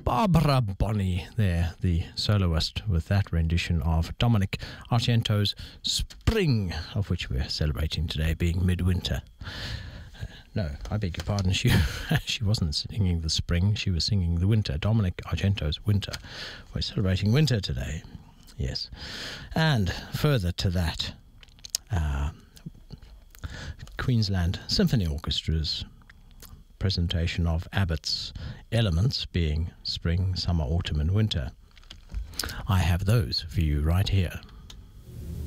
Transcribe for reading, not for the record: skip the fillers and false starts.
Barbara Bonney there, the soloist, with that rendition of Dominic Argento's Spring, of which we're celebrating today being midwinter. No, I beg your pardon, she wasn't singing the spring, she was singing the winter, Dominic Argento's Winter. We're celebrating winter today, yes. And further to that, Queensland Symphony Orchestra's presentation of Abbott's elements, being spring, summer, autumn and winter. I have those for you right here.